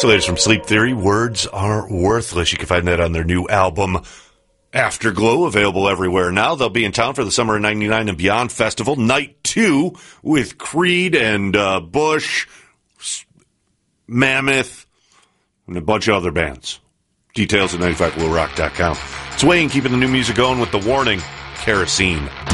So latest from Sleep Theory, Words Are Worthless. You can find that on their new album, Afterglow, available everywhere now. They'll be in town for the Summer of 99 and Beyond Festival, Night 2, with Creed and Bush, Mammoth, and a bunch of other bands. Details at 95bluerock.com. It's Wayne keeping the new music going with The Warning, Kerosene.